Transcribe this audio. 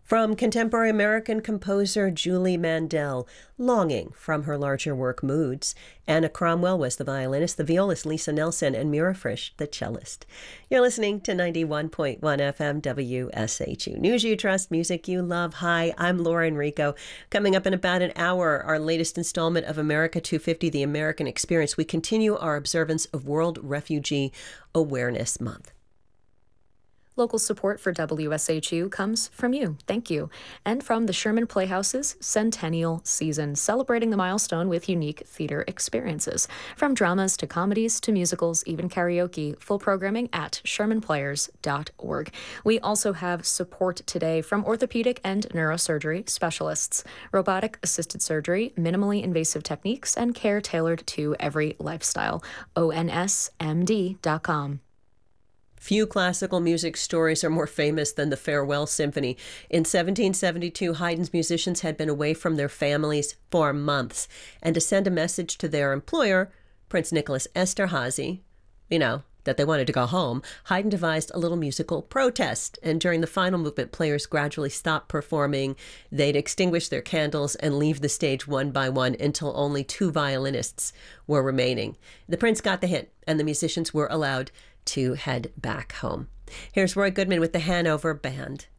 From contemporary American composer Julie Mandel, Longing from her larger work Moods. Anna Cromwell was the violinist, the violist Lisa Nelson, and Mira Frisch, the cellist. You're listening to 91.1 FM WSHU. News you trust, music you love. Hi, I'm Laura Enrico. Coming up in about an hour, our latest installment of America 250, The American Experience. We continue our observance of World Refugee Awareness Month. Local support for WSHU comes from you. Thank you. And from the Sherman Playhouse's Centennial Season, celebrating the milestone with unique theater experiences. From dramas to comedies to musicals, even karaoke. Full programming at shermanplayers.org. We also have support today from orthopedic and neurosurgery specialists, robotic-assisted surgery, minimally invasive techniques, and care tailored to every lifestyle. ONSMD.com. Few classical music stories are more famous than the Farewell Symphony. In 1772, Haydn's musicians had been away from their families for months, and to send a message to their employer, Prince Nicholas Esterhazy, that they wanted to go home, Haydn devised a little musical protest. And during the final movement, players gradually stopped performing. They'd extinguish their candles and leave the stage one by one until only two violinists were remaining. The prince got the hint, and the musicians were allowed to head back home. Here's Roy Goodman with the Hanover Band.